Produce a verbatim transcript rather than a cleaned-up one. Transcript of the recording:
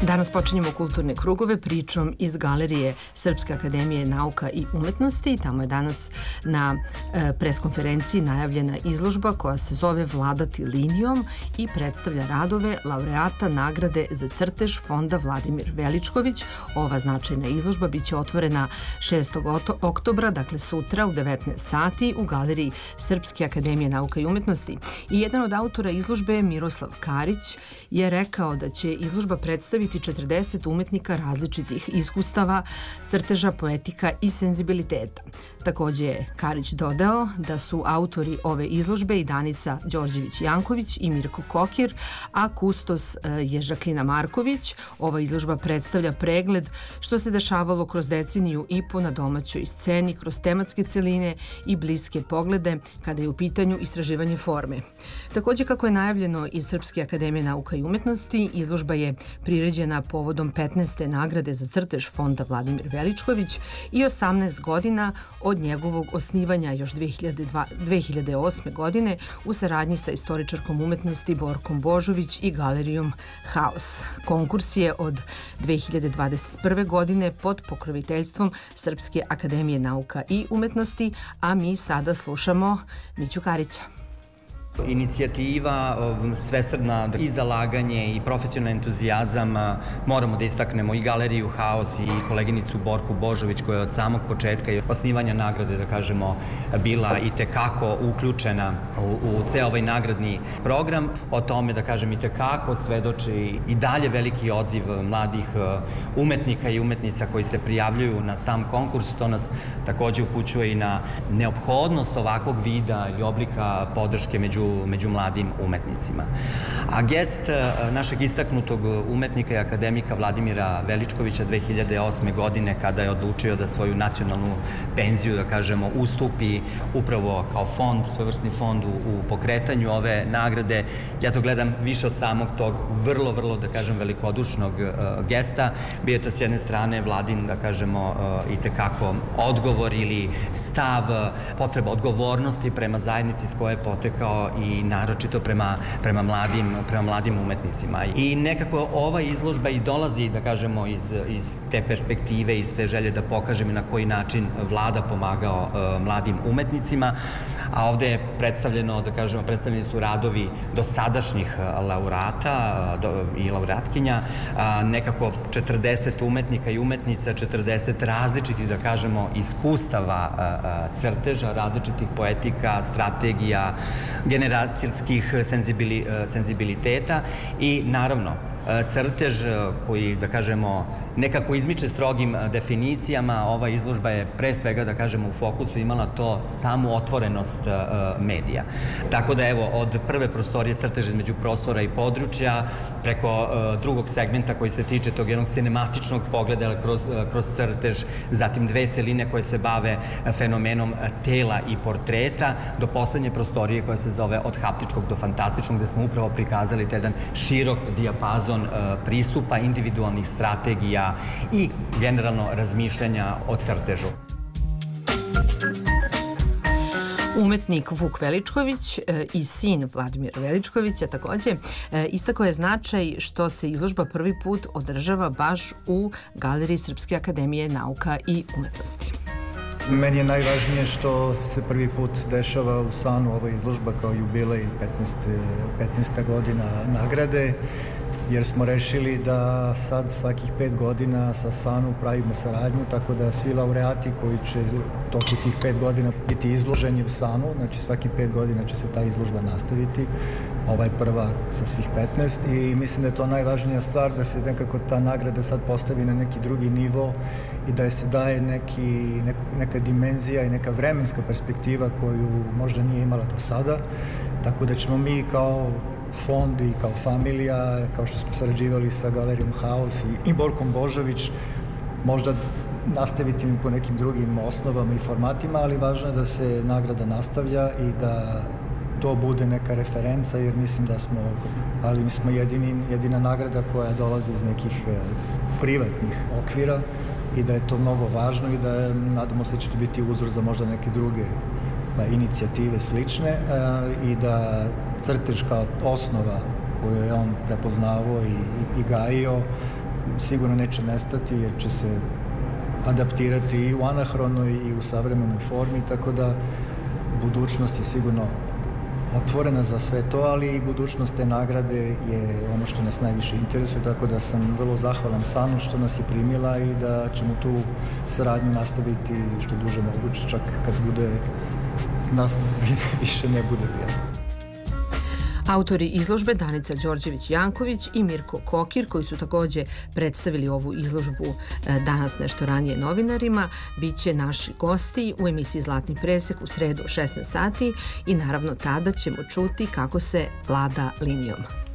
Danas počinjemo kulturne krugove pričom iz Galerije Srpske akademije nauka i umetnosti. Tamo je danas na e, preskonferenciji najavljena izložba koja se zove Vladati linijom i predstavlja radove laureata nagrade za crtež Fonda Vladimir Veličković. Ova značajna izložba biće otvorena šestog oktobra, dakle sutra u devetnaest sati u Galeriji Srpske akademije nauka i umetnosti. I jedan od autora izložbe, Miroslav Karić, je rekao da će izložba predstaviti četrdeset umetnika različitih iskustava, crteža, poetika i senzibiliteta. Takođe je Karić dodao da su autori ove izložbe i Danica Đorđević-Janković i Mirko Kokir, a kustos je Žaklina Marković. Ova izložba predstavlja pregled što se dešavalo kroz deceniju i po na domaćoj sceni, kroz tematske celine i bliske poglede kada je u pitanju istraživanje forme. Takođe, kako je najavljeno iz Srpske akademije nauka i umetnosti, izložba je priređena povodom petnaeste nagrade za crtež Fonda Vladimir Veličković i osamnaest godina od njegovog osnivanja još dve hiljade osme. godine u saradnji sa istoričarkom umetnosti Borkom Božović i Galerijom Haos. Konkurs je od dve hiljade dvadeset prve. godine pod pokroviteljstvom Srpske akademije nauka i umetnosti, a mi sada slušamo Miću Karića. Inicijativa svesrdna i zalaganje i profesionalni entuzijazam, moramo da istaknemo i Galeriju Haos i koleginicu Borku Božović koja je od samog početka i osnivanja nagrade, da kažemo, bila i tekako uključena u, u ceo ovaj nagradni program. O tome, da kažem, i tekako svedoči i dalje veliki odziv mladih umetnika i umetnica koji se prijavljuju na sam konkurs. To nas takođe upućuje i na neophodnost ovakvog vida i oblika podrške među među mladim umetnicima. A gest našeg istaknutog umetnika i akademika Vladimira Veličkovića dve hiljade osme. godine, kada je odlučio da svoju nacionalnu penziju, da kažemo, ustupi upravo kao fond, svojevrsni fond u, u pokretanju ove nagrade, ja to gledam više od samog tog vrlo, vrlo, da kažem, velikodušnog uh, gesta. Bio je to s jedne strane Vladin, da kažemo, uh, i tekako odgovor ili stav, potreba odgovornosti prema zajednici s koje je potekao i naročito prema, prema, mladim, prema mladim umetnicima. I nekako ova izložba i dolazi, da kažemo, iz, iz te perspektive, iz te želje da pokažem i na koji način Vlada pomagao uh, mladim umetnicima, a ovde je predstavljeno, da kažemo, predstavljeni su radovi dosadašnjih laureata do, i laureatkinja, a, nekako četrdeset umetnika i umetnica, četrdeset različitih, da kažemo, iskustava a, a, crteža, različitih poetika, strategija, generacijskih senzibili, senzibiliteta i naravno crtež koji, da kažemo, nekako izmiče strogim definicijama. Ova izložba je pre svega, da kažemo, u fokusu imala to samu otvorenost medija. Tako da, evo, od prve prostorije crtež između prostora i područja, preko drugog segmenta koji se tiče tog jednog sinematičnog pogleda kroz, kroz crtež, zatim dve celine koje se bave fenomenom tela i portreta, do poslednje prostorije koja se zove od haptičkog do fantastičnog, gde smo upravo prikazali jedan širok dijapazon pristupa, individualnih strategija i generalno razmišljanja o crtežu. Umetnik Vuk Veličković i sin Vladimir Veličkovića takođe istakao je značaj što se izložba prvi put održava baš u Galeriji Srpske akademije nauka i umetnosti. Meni je najvažnije što se prvi put dešava u Sanu ova izložba kao jubilej petnaesta godina nagrade, jer smo rešili da sad svakih pet godina sa Sanu pravimo saradnju, tako da svi laureati koji će toku tih pet godina biti izloženi u Sanu, znači svaki pet godina će se ta izložba nastaviti, ova je prva sa svih petnaest i mislim da je to najvažnija stvar, da se nekako ta nagrada sad postavi na neki drugi nivo i da je se daje neki, nek, neka dimenzija i neka vremenska perspektiva koju možda nije imala do sada, tako da ćemo mi kao fond i kao familija, kao što smo sarađivali sa Galerijom Haos i, i Borkom Božović, možda nastaviti po nekim drugim osnovama i formatima, ali važno je da se nagrada nastavlja i da to bude neka referenca, jer mislim da smo, ali mi smo jedini, jedina nagrada koja dolazi iz nekih eh, privatnih okvira i da je to mnogo važno i da nadamo se da će to biti uzor za možda neke druge inicijative slične eh, i da crtež kao osnova koju je on prepoznavao i, i, i gajio sigurno neće nestati jer će se adaptirati i u anahronoj i u savremenoj formi, tako da budućnost je sigurno otvorena za sve to, ali i budućnost te nagrade je ono što nas najviše interesuje, tako da sam vrlo zahvalan Sanu što nas je primila i da ćemo tu saradnju nastaviti što duže moguće, čak kad bude nas više ne bude bilo. Autori izložbe Danica Đorđević-Janković i Mirko Kokir, koji su takođe predstavili ovu izložbu danas nešto ranije novinarima, bit će naši gosti u emisiji Zlatni presek u sredu u šesnaest sati i naravno tada ćemo čuti kako se vlada linijom.